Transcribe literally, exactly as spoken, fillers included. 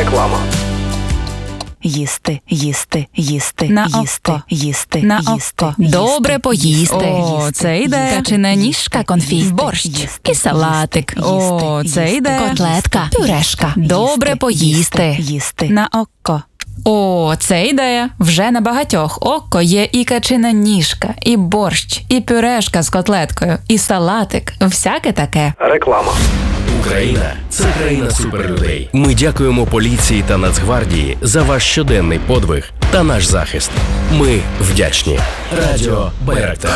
Реклама. Їсти, їсти, їсти, На їсти, око. їсти, На їсти, око. їсти, Добре поїсти. О, їсти, це йде. їсти, Качана ніжка, їсти, конфі, їсти, борщ їсти, і салатик. їсти, О, їсти, це їсти, йде. котлетка, Пюрешка. Добре їсти, поїсти. їсти. На око. О, це ідея. Вже на багатьох око є і качина ніжка, і борщ, і пюрешка з котлеткою, і салатик. Всяке таке. Реклама. Україна – це країна суперлюдей. Ми дякуємо поліції та Нацгвардії за ваш щоденний подвиг та наш захист. Ми вдячні. Радіо Байрактар.